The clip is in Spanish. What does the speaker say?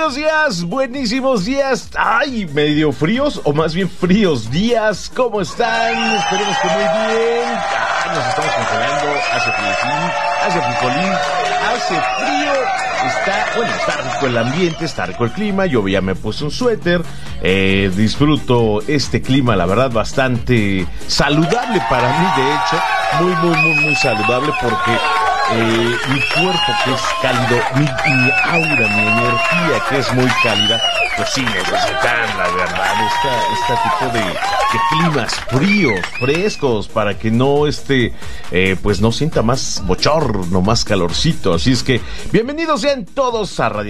buenos días, buenísimos días. Ay, medio fríos o más bien fríos días. ¿Cómo están? Esperemos que muy bien. Ay, nos estamos congelando. Hace frío, hace fricolín, hace frío. Está rico el ambiente, está rico el clima. Yo ya me puse un suéter. Disfruto este clima, la verdad, bastante saludable para mí, de hecho. Muy saludable porque mi cuerpo, que es cálido, mi aura, mi energía, que es muy cálida, pues sí necesitan, la verdad, este tipo de climas fríos, frescos, para que no pues no sienta más bochorno, más calorcito. Así es que bienvenidos sean todos a Radio